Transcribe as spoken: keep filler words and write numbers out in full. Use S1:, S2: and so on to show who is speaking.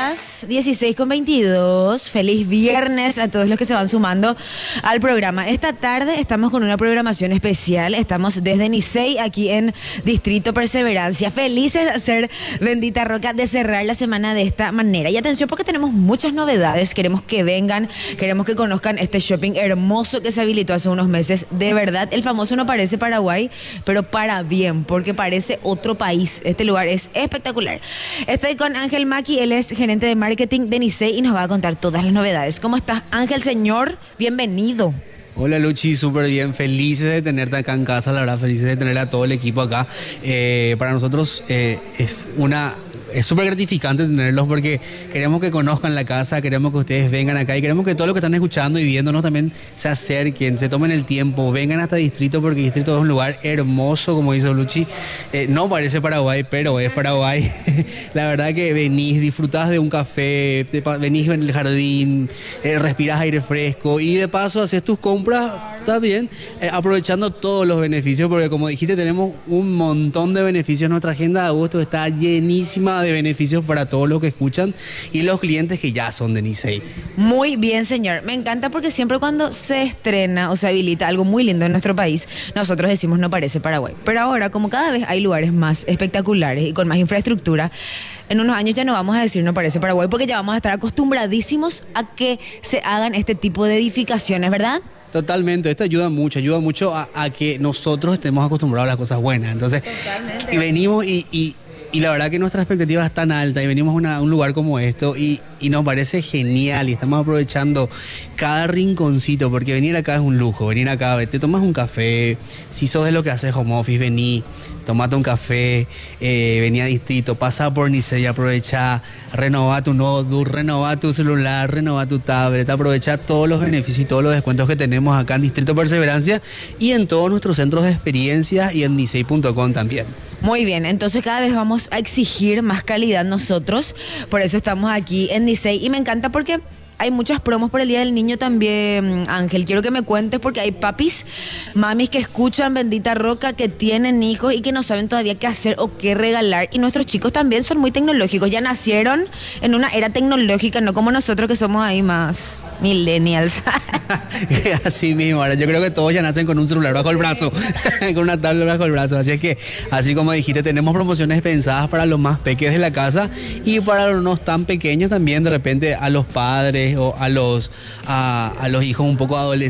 S1: horas, dieciséis con veintidós. Feliz viernes a todos los que se van sumando al programa. Esta tarde estamos con una programación especial. Estamos desde Nicey, aquí en Distrito Perseverancia. Felices de hacer Bendita Roca, de cerrar la semana de esta manera. Y atención, porque tenemos muchas novedades. Queremos que vengan, queremos que conozcan este shopping hermoso que se habilitó hace unos meses. De verdad, el famoso no parece Paraguay, pero para bien, porque parece otro país. Este lugar es espectacular. Estoy con Ángel Maki, él es gerente de marketing de Nicey y nos va a contar todas las novedades. ¿Cómo estás, Ángel, señor? Bienvenido.
S2: Hola Luchi, súper bien, felices de tenerte acá en casa, la verdad, felices de tener a todo el equipo acá. Eh, para nosotros eh, es una... Es súper gratificante tenerlos porque queremos que conozcan la casa, queremos que ustedes vengan acá y queremos que todos los que están escuchando y viéndonos también se acerquen, se tomen el tiempo, vengan hasta Distrito, porque Distrito es un lugar hermoso, como dice Luchi. Eh, no parece Paraguay, pero es Paraguay. La verdad que venís, disfrutás de un café, te, venís en el jardín, eh, respirás aire fresco y de paso haces tus compras, está bien, eh, aprovechando todos los beneficios, porque como dijiste tenemos un montón de beneficios. Nuestra agenda de agosto está llenísima de beneficios para todos los que escuchan y los clientes que ya son de Nicey.
S1: Muy bien, señor. Me encanta porque siempre cuando se estrena o se habilita algo muy lindo en nuestro país, nosotros decimos no parece Paraguay. Pero ahora, como cada vez hay lugares más espectaculares y con más infraestructura, en unos años ya no vamos a decir no parece Paraguay, porque ya vamos a estar acostumbradísimos a que se hagan este tipo de edificaciones, ¿verdad?
S2: Totalmente, esto ayuda mucho, ayuda mucho a, a que nosotros estemos acostumbrados a las cosas buenas. Entonces, Totalmente. y venimos y... y Y la verdad que nuestra expectativa es tan alta y venimos a una, un lugar como esto y, y nos parece genial y estamos aprovechando cada rinconcito, porque venir acá es un lujo, venir acá, te tomas un café, si sos de lo que haces home office, vení, tomate un café, eh, vení a Distrito, pasa por Nicey, aprovecha, renová tu notebook, renová tu celular, renová tu tablet, aprovecha todos los beneficios y todos los descuentos que tenemos acá en Distrito Perseverancia y en todos nuestros centros de experiencia y en nicey punto com también.
S1: Muy bien, entonces cada vez vamos a exigir más calidad nosotros, por eso estamos aquí en Nicey y me encanta porque hay muchas promos por el Día del Niño también, Ángel. Quiero que me cuentes porque hay papis, mamis que escuchan Bendita Roca, que tienen hijos y que no saben todavía qué hacer o qué regalar. Y nuestros chicos también son muy tecnológicos, ya nacieron en una era tecnológica, no como nosotros que somos ahí más millennials.
S2: Así mismo, ahora yo creo que todos ya nacen con un celular bajo el brazo, con una tablet bajo el brazo. Así es que, así como dijiste, tenemos promociones pensadas para los más pequeños de la casa y para los no tan pequeños también, de repente a los padres o a los, a, a los hijos un poco adolescentes.